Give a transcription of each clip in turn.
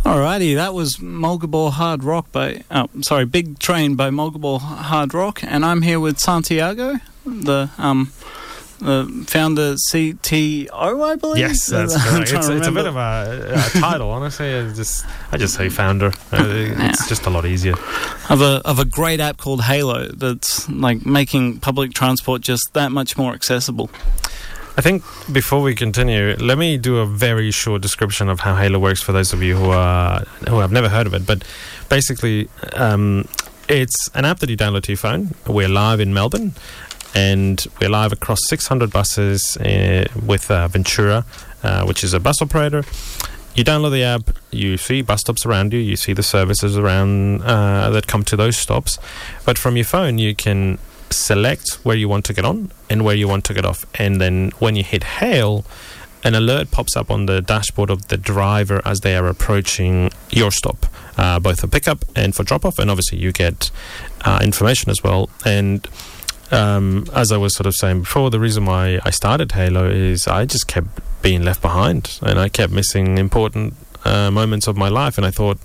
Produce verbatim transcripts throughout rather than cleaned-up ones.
Alrighty, that was Mulgabore Hard Rock by, oh, sorry, Big Train by Mulgabore Hard Rock, and I'm here with Santiago, the um, the founder C T O, I believe. Yes, that's correct. It's, it's a bit of a, a title, honestly. I just I just say founder. Uh, it's yeah. just a lot easier. Of a of a great app called Halo that's like making public transport just that much more accessible. I think before we continue, let me do a very short description of how Halo works for those of you who are who have never heard of it. But basically, um, it's an app that you download to your phone. We're live in Melbourne, and we're live across six hundred buses uh, with uh, Ventura, uh, which is a bus operator. You download the app, you see bus stops around you, you see the services around uh, that come to those stops. But from your phone, you can select where you want to get on and where you want to get off, and then when you hit hail, an alert pops up on the dashboard of the driver as they are approaching your stop, uh, both for pickup and for drop off, and obviously you get uh, information as well. And um, as I was sort of saying before, the reason why I started Halo is I just kept being left behind, and I kept missing important uh, moments of my life, and I thought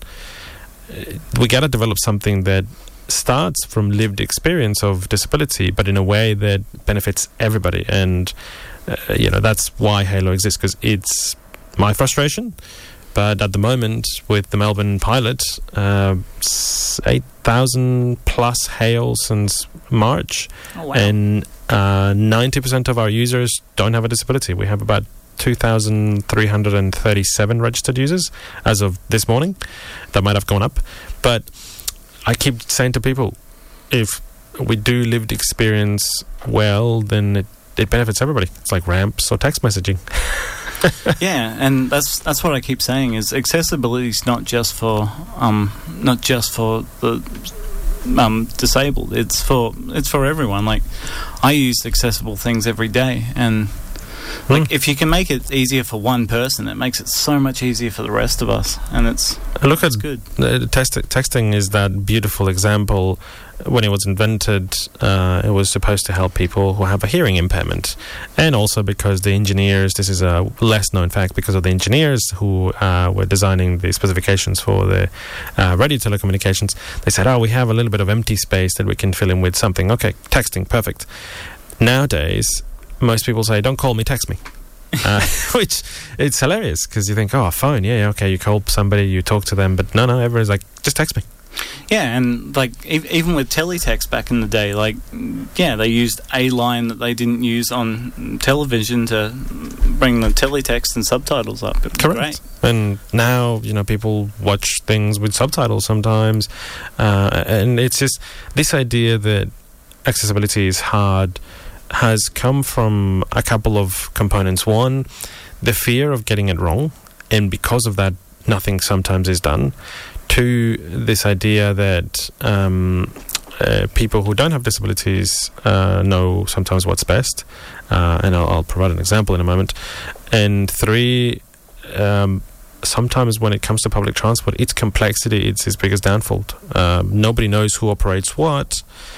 we got to develop something that starts from lived experience of disability, but in a way that benefits everybody. And uh, you know, that's why Halo exists, because it's my frustration. But at the moment, with the Melbourne pilot, uh, eight thousand plus hail since March. Oh, wow. And uh, ninety percent of our users don't have a disability. We have about two thousand three hundred thirty-seven registered users as of this morning. That might have gone up, but I keep saying to people, if we do lived experience well, then it, it benefits everybody. It's like ramps or text messaging. Yeah, and that's that's what I keep saying is accessibility is not just for um not just for the um disabled. It's for it's for everyone. Like, I use accessible things every day, and like, mm. if you can make it easier for one person, it makes it so much easier for the rest of us, and it's look it's at good. Uh, text, texting is that beautiful example. When it was invented, uh, it was supposed to help people who have a hearing impairment, and also because the engineers, this is a less known fact, because of the engineers who uh, were designing the specifications for the uh, radio telecommunications, they said, oh, we have a little bit of empty space that we can fill in with something. Okay, texting, perfect. Nowadays, most people say, don't call me, text me. Uh, which, it's hilarious, because you think, oh, a phone, yeah, okay, you call somebody, you talk to them, but no, no, everyone's like, just text me. Yeah, and like e- even with teletext back in the day, like, yeah, they used a line that they didn't use on television to bring the teletext and subtitles up. It was Correct. Great. And now, you know, people watch things with subtitles sometimes, uh, and it's just this idea that accessibility is hard has come from a couple of components. One, the fear of getting it wrong, and because of that, nothing sometimes is done. Two, this idea that um, uh, people who don't have disabilities uh, know sometimes what's best, uh, and I'll, I'll provide an example in a moment. And three, um, sometimes when it comes to public transport, its complexity is its biggest downfall. Um, nobody knows who operates what,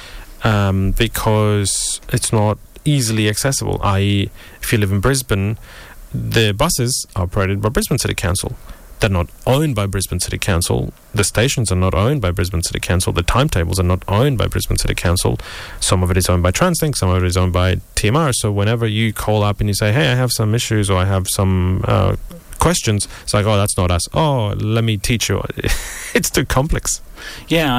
um, because it's not easily accessible, that is, if you live in Brisbane, the buses are operated by Brisbane City Council. They're not owned by Brisbane City Council. The stations are not owned by Brisbane City Council. The timetables are not owned by Brisbane City Council. Some of it is owned by Translink, some of it is owned by T M R. So whenever you call up and you say, hey, I have some issues or I have some uh, questions, it's like, oh, that's not us. Oh, let me teach you. It's too complex. Yeah,